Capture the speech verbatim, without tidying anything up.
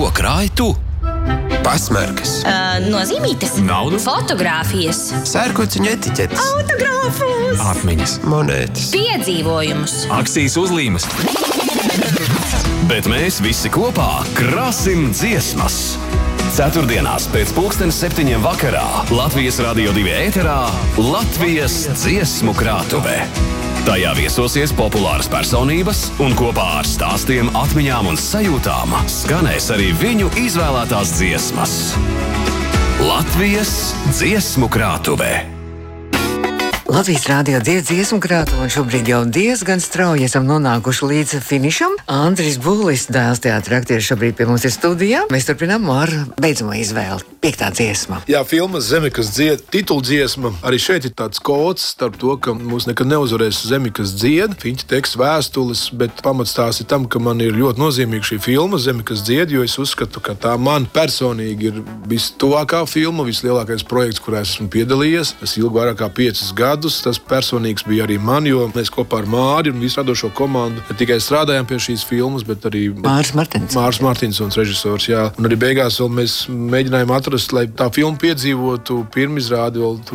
Ko krāj tu? Pasmarkas, Uh, nozīmītes, Naudu? fotogrāfijas, sērkociņu etiķetes, autogrāfus, Atmiņas, monētas. piedzīvojumus. akcijas uzlīmes. Bet mēs visi kopā krāsim dziesmas. Ceturtdienās pēc pulkstenes septiņiem vakarā Latvijas Radio divi ēterā Latvijas dziesmu krātuve. Tajā viesosies populāras personības un kopā ar stāstiem, atmiņām un sajūtām skanēs arī viņu izvēlētās dziesmas. Latvijas dziesmu krātuve. Latvijas Rādio divi dziesmu krātuve, un šobrīd jau diezgan strauji esam nonākuši līdz finišam. Andris Būlis, dēls teātra aktieris, šobrīd pie mums ir studijā. Mēs turpinām ar beidzamo izvēli. Piektā dziesma. Jā, filmas Zeme, kas dzied, tituldziesma. Arī šeit ir tāds kods starp to, ka mūs nekad neuzvarēs Zeme, kas dzied. Fiņķa teksts, vēstules, bet pamats tās ir tam, ka man ir ļoti nozīmīga šī filma Zeme, kas dzied, jo es uzskatu, ka tā man personīgi ir vistuvākā filma, vislielākais projekts, kurā esmu piedalījies. Es ilgu vairāk kā piecus gadus. Tas personīgs bija arī man, jo mēs kopā ar Māri un visu radošo komandu ne tikai strādājām pie šīs filmas, bet arī Māris Martins. Māris Martinsons, režisors, jā. Un arī beigās vēl mēs mēģinājām atrast, lai tā filma piedzīvotu pirmizrādi vēl